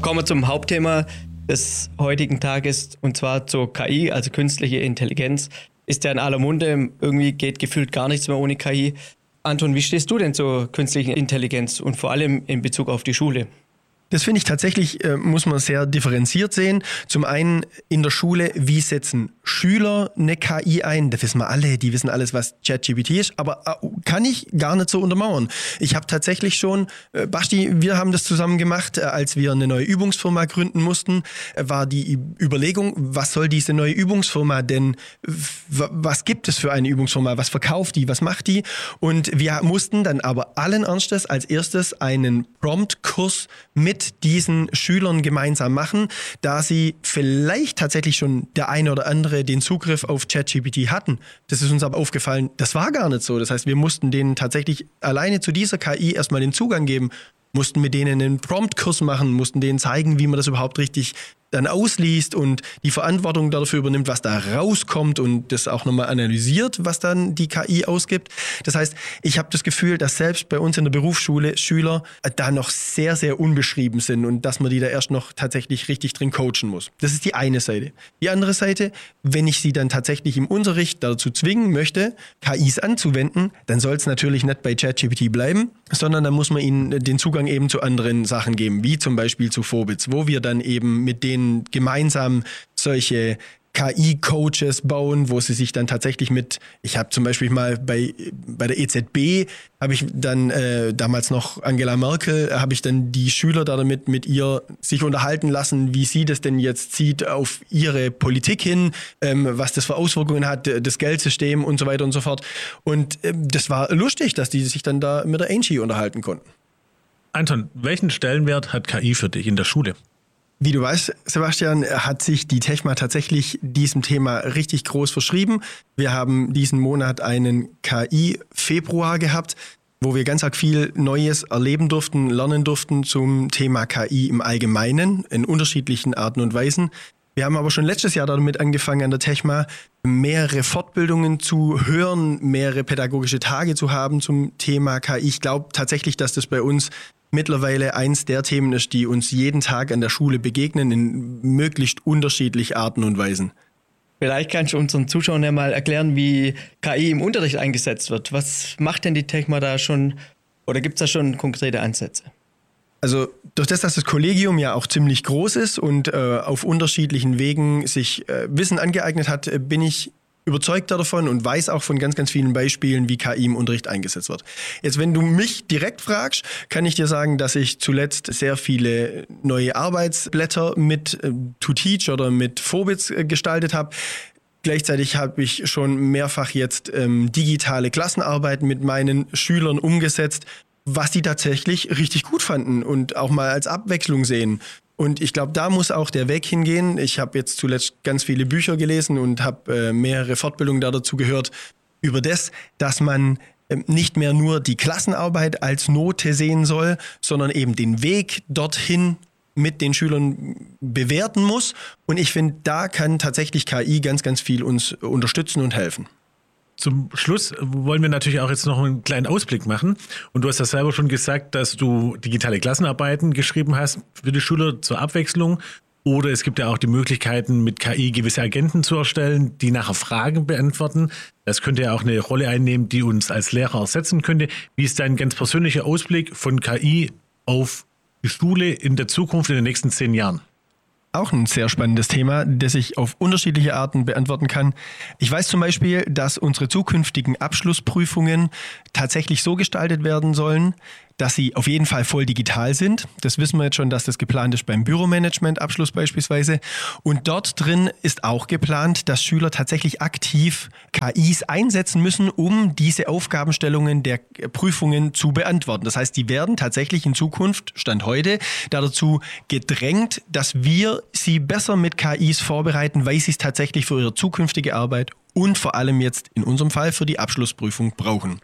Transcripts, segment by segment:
Kommen wir zum Hauptthema des heutigen Tages, und zwar zur KI, also künstliche Intelligenz. Ist ja in aller Munde, irgendwie geht gefühlt gar nichts mehr ohne KI. Anton, wie stehst du denn zur künstlichen Intelligenz und vor allem in Bezug auf die Schule? Das finde ich tatsächlich, muss man sehr differenziert sehen. Zum einen in der Schule, wie setzen Schüler eine KI ein? Das wissen wir alle, die wissen alles, was ChatGPT ist, aber kann ich gar nicht so untermauern. Ich habe tatsächlich schon, Basti, wir haben das zusammen gemacht, als wir eine neue Übungsfirma gründen mussten, war die Überlegung, was soll diese neue Übungsfirma denn, was gibt es für eine Übungsfirma, was verkauft die, was macht die? Und wir mussten dann aber allen Ernstes als erstes einen Prompt-Kurs mit diesen Schülern gemeinsam machen, da sie vielleicht tatsächlich schon der eine oder andere den Zugriff auf ChatGPT hatten. Das ist uns aber aufgefallen, das war gar nicht so. Das heißt, wir mussten denen tatsächlich alleine zu dieser KI erstmal den Zugang geben, mussten mit denen einen Prompt-Kurs machen, mussten denen zeigen, wie man das überhaupt richtig dann ausliest und die Verantwortung dafür übernimmt, was da rauskommt und das auch nochmal analysiert, was dann die KI ausgibt. Das heißt, ich habe das Gefühl, dass selbst bei uns in der Berufsschule Schüler da noch sehr, sehr unbeschrieben sind und dass man die da erst noch tatsächlich richtig drin coachen muss. Das ist die eine Seite. Die andere Seite, wenn ich sie dann tatsächlich im Unterricht dazu zwingen möchte, KIs anzuwenden, dann soll es natürlich nicht bei ChatGPT bleiben, sondern dann muss man ihnen den Zugang eben zu anderen Sachen geben, wie zum Beispiel zu Phobits, wo wir dann eben mit denen gemeinsam solche KI-Coaches bauen, wo sie sich dann tatsächlich ich habe zum Beispiel mal bei der EZB, habe ich dann damals noch Angela Merkel, habe ich dann die Schüler da damit mit ihr sich unterhalten lassen, wie sie das denn jetzt sieht auf ihre Politik hin, was das für Auswirkungen hat, das Geldsystem und so weiter und so fort. Und das war lustig, dass die sich dann da mit der Angie unterhalten konnten. Anton, welchen Stellenwert hat KI für dich in der Schule? Wie du weißt, Sebastian, hat sich die Techma tatsächlich diesem Thema richtig groß verschrieben. Wir haben diesen Monat einen KI-Februar gehabt, wo wir ganz arg viel Neues erleben durften, lernen durften zum Thema KI im Allgemeinen, in unterschiedlichen Arten und Weisen. Wir haben aber schon letztes Jahr damit angefangen, an der Techma mehrere Fortbildungen zu hören, mehrere pädagogische Tage zu haben zum Thema KI. Ich glaube tatsächlich, dass das bei uns mittlerweile eins der Themen ist, die uns jeden Tag an der Schule begegnen, in möglichst unterschiedlichen Arten und Weisen. Vielleicht kannst du unseren Zuschauern ja mal erklären, wie KI im Unterricht eingesetzt wird. Was macht denn die Techma da schon, oder gibt es da schon konkrete Ansätze? Also durch das, dass das Kollegium ja auch ziemlich groß ist und auf unterschiedlichen Wegen sich Wissen angeeignet hat, bin ich überzeugt davon und weiß auch von ganz, ganz vielen Beispielen, wie KI im Unterricht eingesetzt wird. Jetzt, wenn du mich direkt fragst, kann ich dir sagen, dass ich zuletzt sehr viele neue Arbeitsblätter mit To Teach oder mit Phobits gestaltet habe. Gleichzeitig habe ich schon mehrfach jetzt digitale Klassenarbeiten mit meinen Schülern umgesetzt, was die tatsächlich richtig gut fanden und auch mal als Abwechslung sehen. Und ich glaube, da muss auch der Weg hingehen. Ich habe jetzt zuletzt ganz viele Bücher gelesen und habe mehrere Fortbildungen dazu gehört, über das, dass man nicht mehr nur die Klassenarbeit als Note sehen soll, sondern eben den Weg dorthin mit den Schülern bewerten muss. Und ich finde, da kann tatsächlich KI ganz, ganz viel uns unterstützen und helfen. Zum Schluss wollen wir natürlich auch jetzt noch einen kleinen Ausblick machen. Und du hast ja selber schon gesagt, dass du digitale Klassenarbeiten geschrieben hast für die Schüler zur Abwechslung. Oder es gibt ja auch die Möglichkeiten, mit KI gewisse Agenten zu erstellen, die nachher Fragen beantworten. Das könnte ja auch eine Rolle einnehmen, die uns als Lehrer ersetzen könnte. Wie ist dein ganz persönlicher Ausblick von KI auf die Schule in der Zukunft, in den nächsten 10 Jahren? Auch ein sehr spannendes Thema, das ich auf unterschiedliche Arten beantworten kann. Ich weiß zum Beispiel, dass unsere zukünftigen Abschlussprüfungen tatsächlich so gestaltet werden sollen, dass sie auf jeden Fall voll digital sind. Das wissen wir jetzt schon, dass das geplant ist beim Büromanagement-Abschluss beispielsweise. Und dort drin ist auch geplant, dass Schüler tatsächlich aktiv KIs einsetzen müssen, um diese Aufgabenstellungen der Prüfungen zu beantworten. Das heißt, die werden tatsächlich in Zukunft, Stand heute, dazu gedrängt, dass wir sie besser mit KIs vorbereiten, weil sie es tatsächlich für ihre zukünftige Arbeit und vor allem jetzt in unserem Fall für die Abschlussprüfung brauchen.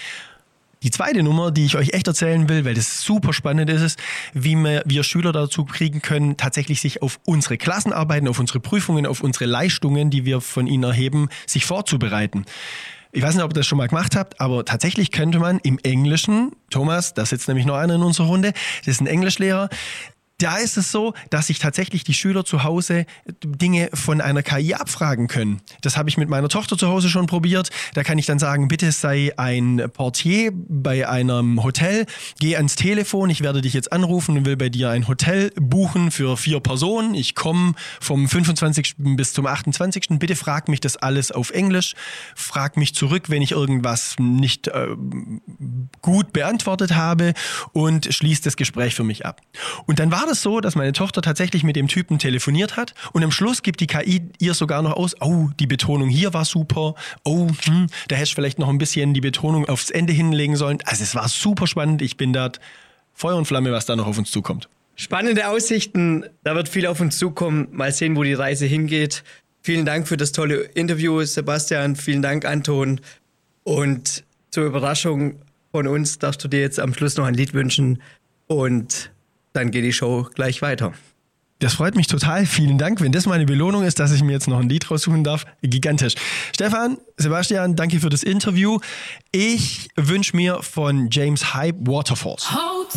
Die zweite Nummer, die ich euch echt erzählen will, weil das super spannend ist, wie wir Schüler dazu kriegen können, tatsächlich sich auf unsere Klassenarbeiten, auf unsere Prüfungen, auf unsere Leistungen, die wir von ihnen erheben, sich vorzubereiten. Ich weiß nicht, ob ihr das schon mal gemacht habt, aber tatsächlich könnte man im Englischen, Thomas, da sitzt nämlich noch einer in unserer Runde, das ist ein Englischlehrer, Da ist es so, dass sich tatsächlich die Schüler zu Hause Dinge von einer KI abfragen können. Das habe ich mit meiner Tochter zu Hause schon probiert. Da kann ich dann sagen, bitte sei ein Portier bei einem Hotel, geh ans Telefon, ich werde dich jetzt anrufen und will bei dir ein Hotel buchen für 4 Personen. Ich komme vom 25. bis zum 28. Bitte frag mich das alles auf Englisch. Frag mich zurück, wenn ich irgendwas nicht gut beantwortet habe und schließ das Gespräch für mich ab. Und dann war das so, dass meine Tochter tatsächlich mit dem Typen telefoniert hat und am Schluss gibt die KI ihr sogar noch aus, oh, die Betonung hier war super, oh, da hättest du vielleicht noch ein bisschen die Betonung aufs Ende hinlegen sollen. Also es war super spannend, ich bin da Feuer und Flamme, was da noch auf uns zukommt. Spannende Aussichten, da wird viel auf uns zukommen. Mal sehen, wo die Reise hingeht. Vielen Dank für das tolle Interview, Sebastian. Vielen Dank, Anton. Und zur Überraschung von uns darfst du dir jetzt am Schluss noch ein Lied wünschen. Und dann geht die Show gleich weiter. Das freut mich total. Vielen Dank. Wenn das meine Belohnung ist, dass ich mir jetzt noch ein Lied raussuchen darf, gigantisch. Stefan, Sebastian, danke für das Interview. Ich wünsche mir von James Hype Waterfalls.